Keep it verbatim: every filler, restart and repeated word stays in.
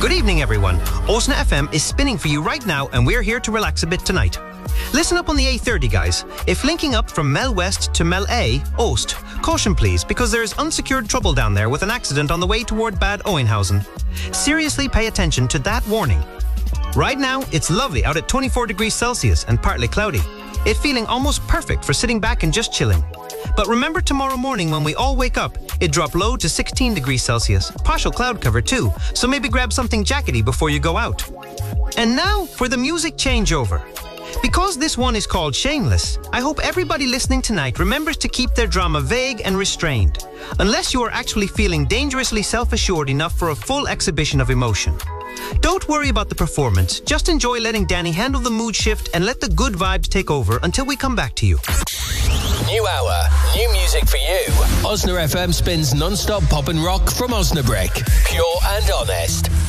Good evening, everyone. Osna F M is spinning for you right now, and we're here to relax a bit tonight. Listen up on the A thirty, guys. If linking up from Mel West to Mel A, Oost, caution please, because there is unsecured trouble down there with an accident on the way toward Bad Oeynhausen. Seriously pay attention to that warning. Right now, it's lovely out at twenty-four degrees Celsius and partly cloudy. It's feeling almost perfect for sitting back and just chilling. But remember tomorrow morning when we all wake up, it dropped low to sixteen degrees Celsius. Partial cloud cover too, so maybe grab something jackety before you go out. And now for the music changeover. Because this one is called Shameless, I hope everybody listening tonight remembers to keep their drama vague and restrained, unless you are actually feeling dangerously self-assured enough for a full exhibition of emotion. Don't worry about the performance, just enjoy letting Danny handle the mood shift and let the good vibes take over until we come back to you. New hour, new music for you. Osna F M spins non-stop pop and rock from Osnabrück. Pure and honest.